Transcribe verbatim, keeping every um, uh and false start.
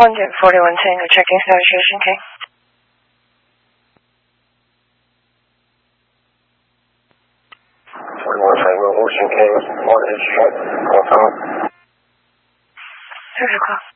London forty-one Tango, checking station, King. forty-one Tango, Ocean King, Mortgage, confirm. Third o'clock.